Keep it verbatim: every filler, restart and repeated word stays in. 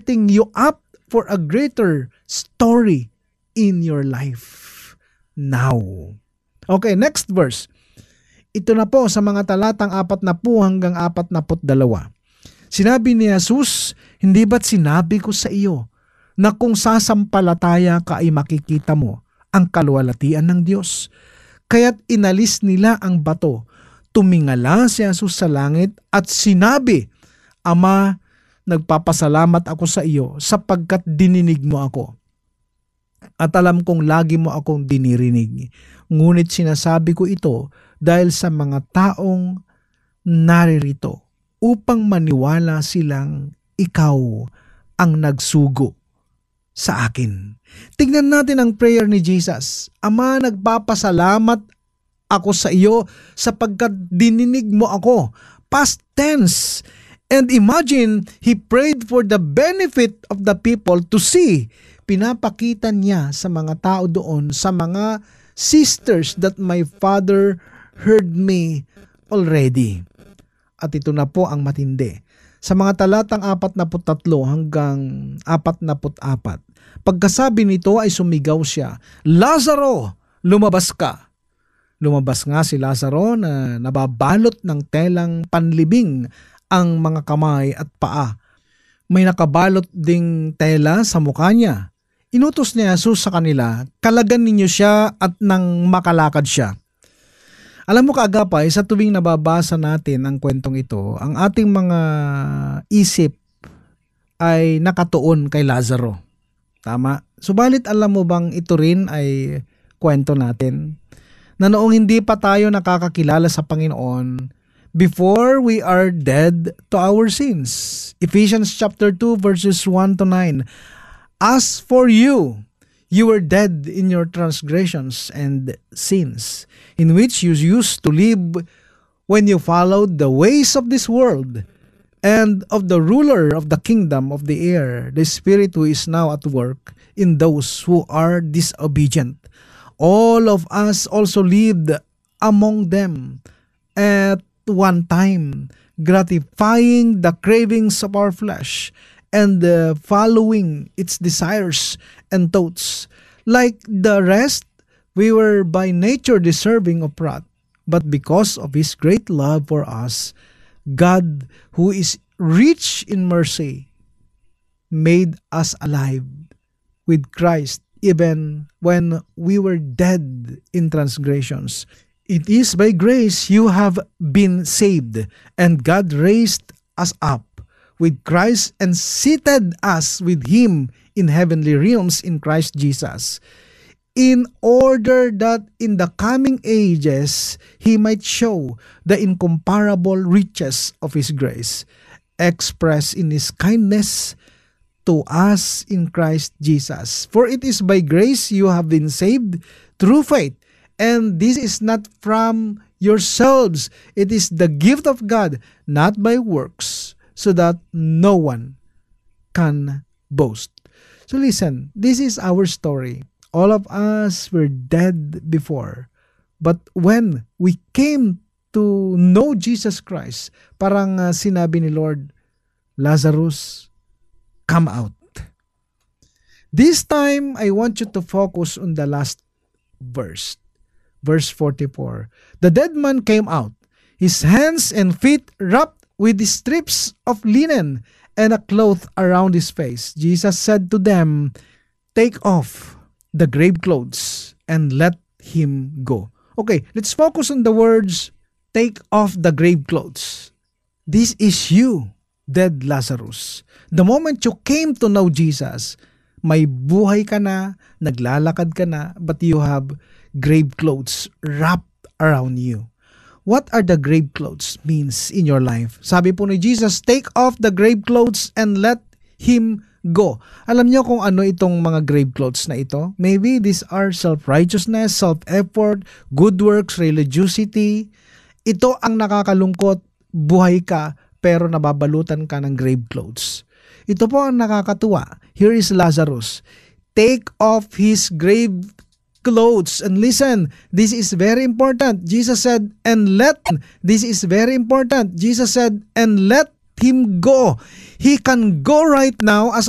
setting you up for a greater story in your life now. Okay, next verse. Ito na po sa mga talatang apat na po hanggang apat na put dalawa. Sinabi ni Jesus, hindi ba't sinabi ko sa iyo na kung sasampalataya ka ay makikita mo ang kaluwalhatian ng Diyos? Kaya't inalis nila ang bato. Tumingala si Jesus sa langit at sinabi, Ama, nagpapasalamat ako sa iyo sapagkat dininig mo ako. At alam kong lagi mo akong dinirinig. Ngunit sinasabi ko ito dahil sa mga taong naririto upang maniwala silang ikaw ang nagsugo sa akin. Tingnan natin ang prayer ni Jesus. Ama, nagpapasalamat ako sa iyo sapagkat dininig mo ako. Past tense. And imagine, he prayed for the benefit of the people to see. Pinapakita niya sa mga tao doon, sa mga sisters, that my Father heard me already. At ito na po ang matindi. Sa mga talatang apat na put tatlo hanggang apat na put apat, pagkasabi nito ay sumigaw siya, Lazaro, lumabas ka. Lumabas nga si Lazaro na nababalot ng telang panlibing ang mga kamay at paa. May nakabalot ding tela sa mukha niya. Inutos ni Jesus sa kanila, kalagan ninyo siya at nang makalakad siya. Alam mo kaagapay, sa tuwing nababasa natin ang kwentong ito, ang ating mga isip ay nakatuon kay Lazaro. Tama? Subalit alam mo bang ito rin ay kwento natin? Na noong hindi pa tayo nakakakilala sa Panginoon, before we are dead to our sins. Ephesians chapter two verses one to nine. As for you, you were dead in your transgressions and sins, in which you used to live when you followed the ways of this world, and of the ruler of the kingdom of the air, the spirit who is now at work in those who are disobedient. All of us also lived among them at one time, gratifying the cravings of our flesh and uh, following its desires and thoughts. Like the rest, we were by nature deserving of wrath, but because of His great love for us, God, who is rich in mercy, made us alive with Christ even when we were dead in transgressions. It is by grace you have been saved, and God raised us up with Christ and seated us with Him in heavenly realms in Christ Jesus, in order that in the coming ages He might show the incomparable riches of His grace, expressed in His kindness to us in Christ Jesus. For it is by grace you have been saved through faith, and this is not from yourselves. It is the gift of God, not by works, so that no one can boast. So listen, this is our story. All of us were dead before. But when we came to know Jesus Christ, parang uh, sinabi ni Lord, Lazarus, come out. This time, I want you to focus on the last verse. Verse forty-four. The dead man came out, his hands and feet wrapped with strips of linen and a cloth around his face. Jesus said to them, take off the grave clothes and let him go. Okay, let's focus on the words, take off the grave clothes. This is you, dead Lazarus. The moment you came to know Jesus, may buhay ka na, naglalakad ka na, but you have grave clothes wrapped around you. What are the grave clothes means in your life? Sabi po ni Jesus, take off the grave clothes and let him go. Alam niyo kung ano itong mga grave clothes na ito? Maybe these are self-righteousness, self-effort, good works, religiosity. Ito ang nakakalungkot, buhay ka pero nababalutan ka ng grave clothes. Ito po ang nakakatuwa. Here is Lazarus. Take off his grave clothes. And listen, this is very important. Jesus said, and let, this is very important. Jesus said, and let him go. He can go right now as